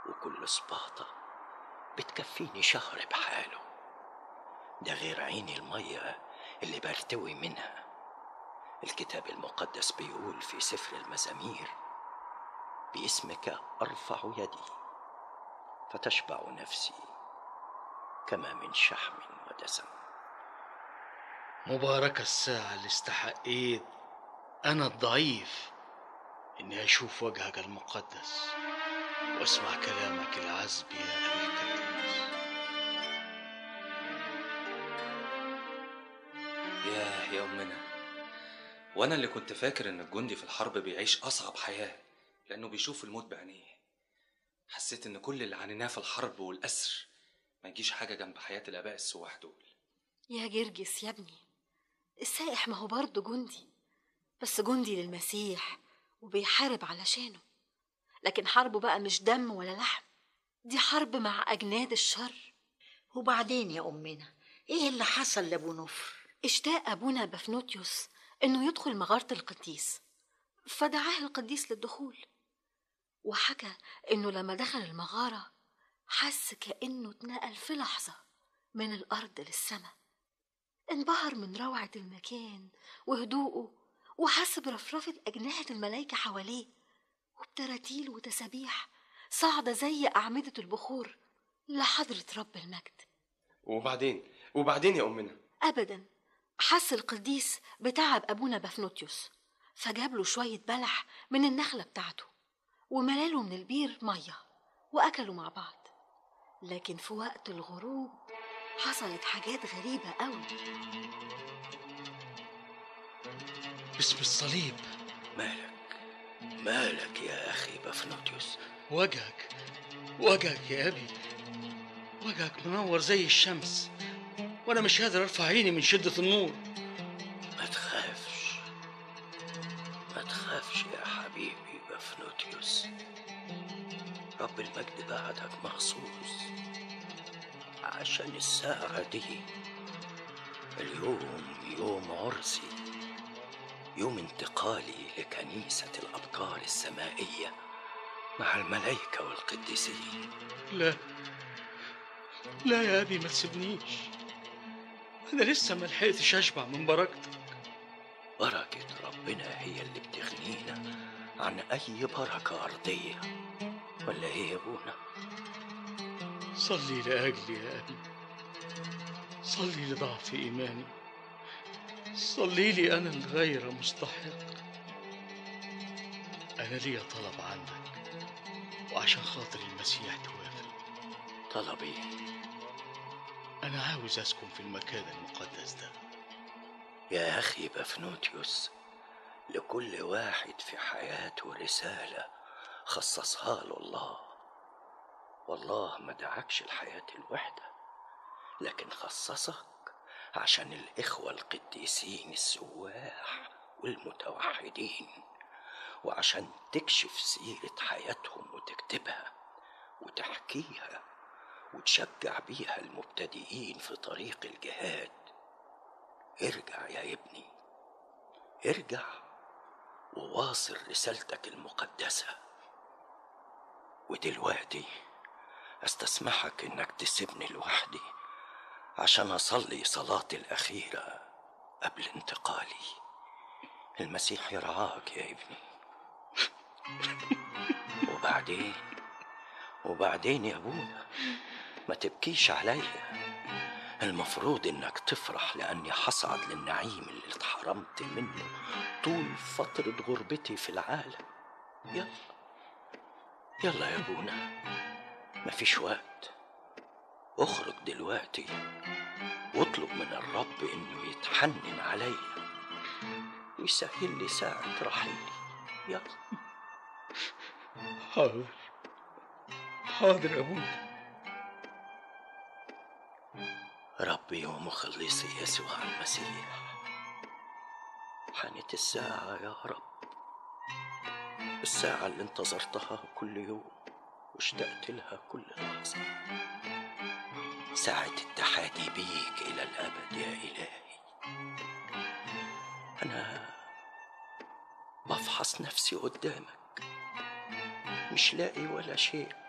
وكل صباطة بتكفيني شهر بحاله. ده غير عيني المية اللي برتوي منها. الكتاب المقدس بيقول في سفر المزامير: باسمك أرفع يدي فتشبع نفسي كما من شحم ودسم. مباركة الساعة اللي استحقيت أنا الضعيف إني أشوف وجهك المقدس وأسمع كلامك العذب يا أبي القديس. يا أمنا، وأنا اللي كنت فاكر إن الجندي في الحرب بيعيش أصعب حياة لأنه بيشوف الموت بعينيه. حسيت إن كل اللي عانيناه في الحرب والأسر ما يجيش حاجة جنب حياة الآباء السواح دول. يا جرجس يا ابني، السائح ما هو برضه جندي، بس جندي للمسيح وبيحارب علشانه. لكن حربه بقى مش دم ولا لحم، دي حرب مع أجناد الشر. وبعدين يا أمنا إيه اللي حصل لأبو نفر؟ اشتاق أبونا بفنوتيوس إنه يدخل مغارة القديس، فدعاه القديس للدخول، وحكى إنه لما دخل المغارة حس كأنه اتنقل في لحظة من الأرض للسماء. انبهر من روعة المكان وهدوءه، وحس برفرفة أجنحة الملايكة حواليه وبتراتيل وتسابيح صاعدة زي أعمدة البخور لحضرة رب المجد. وبعدين يا أمنا؟ أبدا، حس القديس بتعب أبونا بفنوتيوس، فجاب له شوية بلح من النخلة بتاعته وملاله من البير مية وأكلوا مع بعض. لكن في وقت الغروب حصلت حاجات غريبة قوي. باسم الصليب. مالك يا أخي بفنوتيوس؟ وجهك يا أبي، وجهك منور زي الشمس، وأنا مش قادر أرفع عيني من شدة النور. ما تخافش يا حبيبي بفنوتيوس، رب المجد بعتك مخصوص عشان الساعة دي. اليوم يوم عرسي، يوم انتقالي لكنيسة الأبكار السمائية مع الملائكة والقديسين. لا يا أبي، ما تسيبنيش، أنا لسه ما لحقتش أشبع من بركتك. بركة ربنا هي اللي بتغنينا عن أي بركة أرضية، ولا إيه يا أبونا؟ صلي لأجلي يا أبي، صلي لضعف إيماني، صلي لي أنا الغير مستحق. أنا ليا طلب عندك، وعشان خاطر المسيح توافق. طلبي؟ أنا عاوز أسكن في المكان المقدس ده. يا أخي بفنوتيوس، لكل واحد في حياته رسالة خصصها له الله، والله ما دعكش الحياة الوحدة، لكن خصصك عشان الإخوة القديسين السواح والمتوحدين، وعشان تكشف سيرة حياتهم وتكتبها وتحكيها وتشجع بيها المبتدئين في طريق الجهاد. ارجع يا ابني، ارجع وواصل رسالتك المقدسة. ودلوقتي استسمحك انك تسيبني لوحدي عشان اصلي صلاتي الأخيرة قبل انتقالي. المسيح يرعاك يا ابني. وبعدين يا ابونا، ما تبكيش عليا. المفروض انك تفرح لاني حصعد للنعيم اللي اتحرمت منه طول فترة غربتي في العالم. يلا يا ابونا، مفيش وقت. اخرج دلوقتي واطلب من الرب انه يتحنن عليا ويسهل لي ساعة رحيلي. يلا. حاضر يا أبونا. ربي ومخلصي يسوع المسيح، حانت الساعة يا رب، الساعة اللي انتظرتها كل يوم واشتقت لها كل لحظة، ساعة التحادي بيك إلى الأبد يا إلهي. أنا بفحص نفسي قدامك، مش لاقي ولا شيء